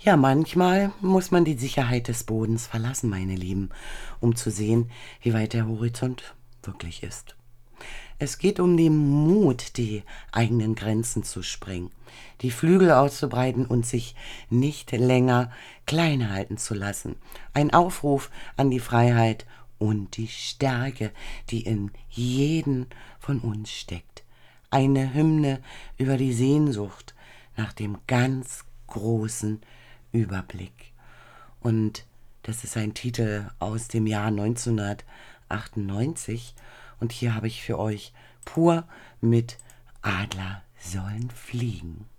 Ja, manchmal muss man die Sicherheit des Bodens verlassen, meine Lieben, um zu sehen, wie weit der Horizont wirklich ist. Es geht um den Mut, die eigenen Grenzen zu sprengen, die Flügel auszubreiten und sich nicht länger klein halten zu lassen. Ein Aufruf an die Freiheit und die Stärke, die in jedem von uns steckt. Eine Hymne über die Sehnsucht nach dem ganz großen Überblick. Und das ist ein Titel aus dem Jahr 1998. Und hier habe ich für euch Pur mit Adler sollen fliegen.